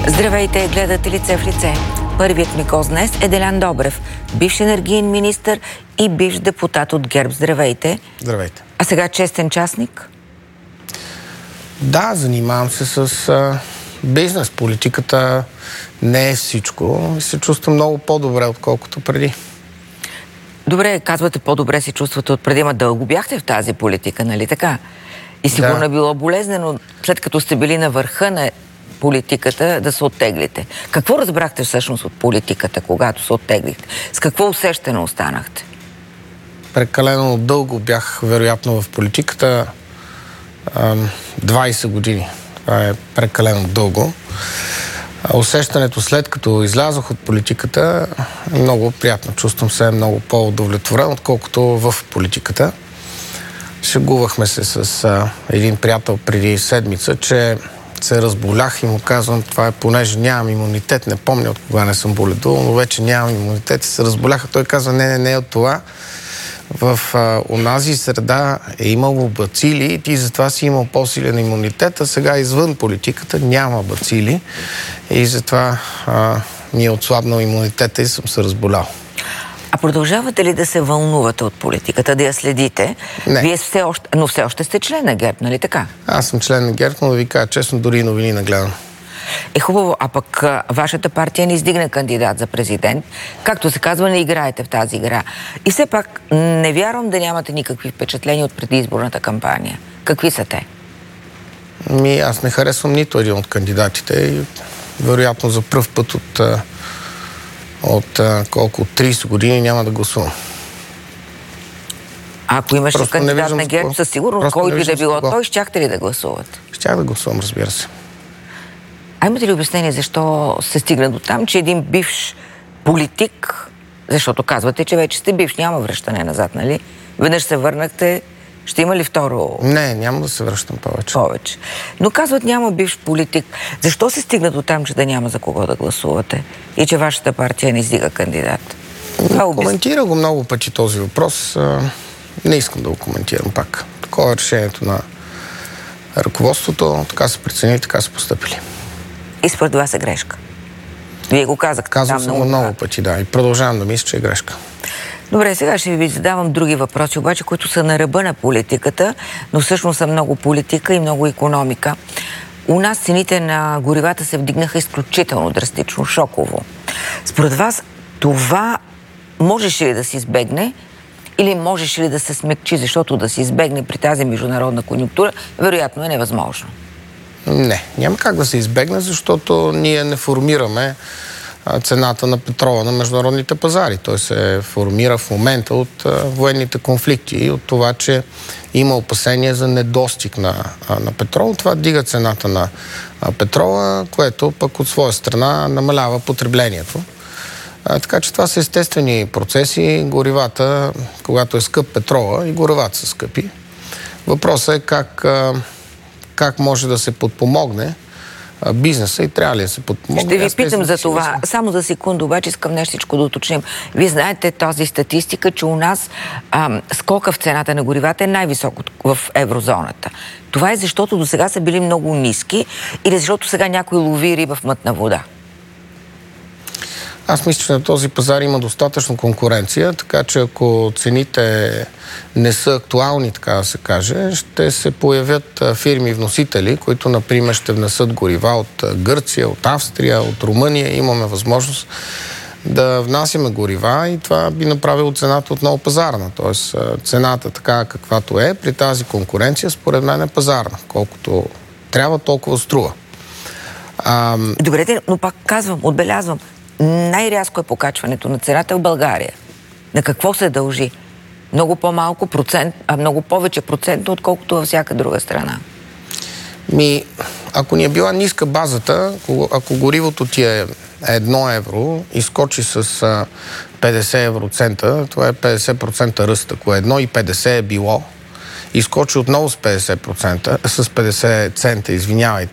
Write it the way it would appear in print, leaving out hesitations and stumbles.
Здравейте, гледате Лице в лице. Първият ми гост днес е Делян Добрев, бивш енергиен министър и бивш депутат от ГЕРБ. Здравейте. Здравейте. А сега честен частник? Да, занимавам се с бизнес. Политиката не е всичко и се чувствам много по-добре, отколкото преди. Добре, казвате по-добре се чувствате от преди, ма дълго бяхте в тази политика, нали така? И сигурно е било болезнено, след като сте били на върха на политиката, да се оттеглите. Какво разбрахте всъщност от политиката, когато се оттеглихте? С какво усещане останахте? Прекалено дълго бях, вероятно, в политиката. 20 години. Това е прекалено дълго. Усещането след като излязох от политиката е много приятно. Чувствам се много по-удовлетворен, отколкото в политиката. Шегувахме се с един приятел преди седмица, че се разболях и му казвам, това е понеже нямам имунитет, не помня от кога не съм боледувал, но вече нямам имунитет и се разболях. Той казва, не е от това. В онази среда е имало бацили и ти затова си имал по-силен имунитет, а сега извън политиката няма бацили и затова ми е отслабнал имунитета и съм се разболял. А продължавате ли да се вълнувате от политиката, да я следите? Не. Вие все още сте член на ГЕРБ, нали така? Аз съм член на ГЕРБ, но да ви кажа честно, дори новини не гледам. Е хубаво, а пък вашата партия не издигна кандидат за президент. Както се казва, не играете в тази игра. И все пак не вярвам да нямате никакви впечатления от предизборната кампания. Какви са те? Аз не харесвам нито един от кандидатите и вероятно за пръв път от 30 години няма да гласувам. А ако имаше кандидат на ГЕРБ, със сигурност, който и да било той, щяхте ли да гласувате? Щях да гласувам, разбира се. А имате ли обяснение защо се стигна до там, че един бивш политик, защото казвате, че вече сте бивш, няма връщане назад, нали? Веднъж се върнахте, ще има ли второ? Не, няма да се връщам повече. Но казват, няма бивш политик. Защо се стигна до там, че да няма за кого да гласувате? И че вашата партия не издига кандидат? Коментира го много пъти този въпрос. Не искам да го коментирам пак. Такова е решението на ръководството. Така са преценили, така са постъпили. И според вас е грешка? Вие го казахте. Казвам съм много пъти, да. И продължавам да мисля, че е грешка. Добре, сега ще ви задавам други въпроси, обаче, които са на ръба на политиката, но всъщност са много политика и много икономика. У нас цените на горивата се вдигнаха изключително драстично, шоково. Според вас това можеше ли да се избегне или можеше ли да се смекчи, защото да се избегне при тази международна конюнктура, вероятно е невъзможно? Не, няма как да се избегне, защото ние не формираме цената на петрола на международните пазари. Той се формира в момента от военните конфликти и от това, че има опасения за недостиг на петрол. Това дига цената на петрола, което пък от своя страна намалява потреблението. Така че това са естествени процеси. Горивата, когато е скъп петрола, и горивата са скъпи. Въпросът е как може да се подпомогне бизнеса и трябва ли да се подпомогне. Ще ви питам за това. Само за секунда, обаче искам нещичко да уточним. Вие знаете тази статистика, че у нас скока в цената на горивата е най-висок в еврозоната. Това е защото до сега са били много ниски или защото сега някой лови риба в мътна вода? Аз мисля, че на този пазар има достатъчно конкуренция, така че ако цените не са актуални, така да се каже, ще се появят фирми-вносители, които, например, ще внесат горива от Гърция, от Австрия, от Румъния. Имаме възможност да внасяме горива и това би направило цената отново пазарна. Тоест цената така каквато е, при тази конкуренция, според мен е пазарна. Колкото трябва, толкова струва. Добре, но пак отбелязвам, най-рязко е покачването на цената в България. На какво се дължи? Много по-малко процент, а много повече процентно, отколкото във всяка друга страна. Ако ни е била ниска базата, ако горивото ти е 1 евро и скочи с 50 евроцента, това е 50% ръст. Ако 1,50 е било и скочи отново с 50%, с 50 цента,